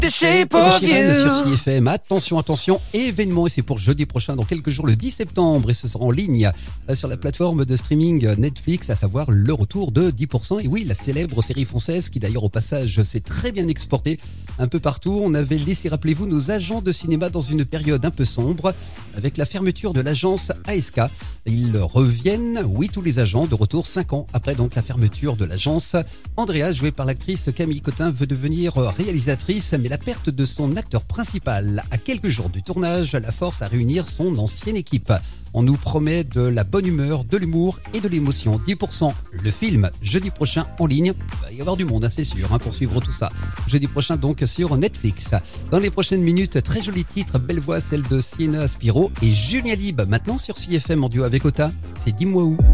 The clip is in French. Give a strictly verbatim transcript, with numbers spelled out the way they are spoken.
The shape Ed of Sheeran sur C you. F M. Attention, attention, événement, et c'est pour jeudi prochain, dans quelques jours, le dix septembre, et ce sera en ligne sur la plateforme de streaming Netflix, à savoir le retour de dix pour cent. Et oui, la célèbre série française qui d'ailleurs au passage s'est très bien exportée un peu partout. On avait laissé, rappelez-vous, nos agents de cinéma dans une période un peu sombre avec la fermeture de l'agence A S K. Ils reviennent, oui, tous les agents de retour cinq ans après donc la fermeture de l'agence. Andrea, jouée par l'actrice Camille Cotin, veut devenir réalisatrice, mais la perte de son acteur principal à quelques jours du tournage la force à réunir son ancienne équipe. On nous promet de la bonne humeur, de l'humour et de l'émotion. dix pour cent le film, jeudi prochain en ligne. Il va y avoir du monde, hein, c'est sûr, hein, pour suivre tout ça. Jeudi prochain donc sur Netflix. Dans les prochaines minutes, très joli titre, belle voix, celle de Sienna Spiro et Julien Lib. Maintenant sur C F M en duo avec Ota, c'est Dis-moi où.